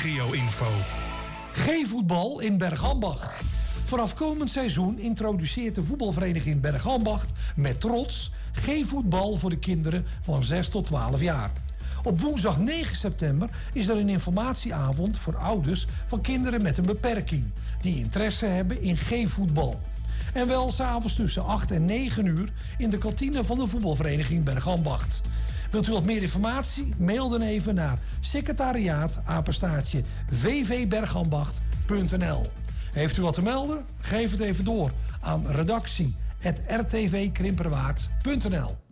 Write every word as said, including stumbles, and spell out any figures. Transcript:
regio-info. G-voetbal in Bergambacht. Vanaf komend seizoen introduceert de voetbalvereniging Bergambacht met trots G-voetbal voor de kinderen van zes tot twaalf jaar. Op woensdag negen september is er een informatieavond voor ouders van kinderen met een beperking die interesse hebben in G-voetbal. En wel 's avonds tussen acht en negen uur in de kantine van de voetbalvereniging Bergambacht. Wilt u wat meer informatie? Mail dan even naar secretariaat apenstaartje v v bergambacht punt n l. Heeft u wat te melden? Geef het even door aan redactie apenstaartje r t v krimperwaard punt n l.